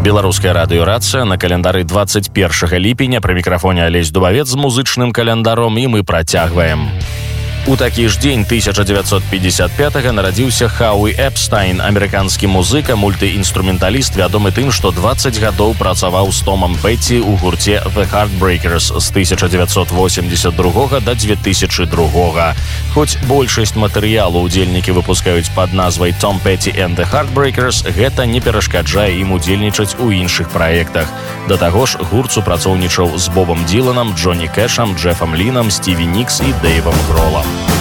Беларуская радыёрацыя на календары 21 ліпеня. Пры мікрафоне Алесь Дубавец з музычным календаром, і мы працягваем. У такі ж дзень 1955-га нарадзіўся Хауі Эпстайн, амерыканскі музыка, мультыінструменталіст, вядомы тым, што 20 гадоў працаваў з Томам Петці ў гурце The Heartbreakers з 1982 да 2002. Хоць большасць матэрыялу ўдзельнікі выпускаюць пад назвай Tom Petty and the Heartbreakers, гэта не перашкаджае ім удзельнічаць у іншых праектах. Да таго ж, гурт супрацоўнічаў з Бобам Діланам, Джонні Кэшам, Джефам Лінам, Стіві Нікс і Дэйвам Гролам.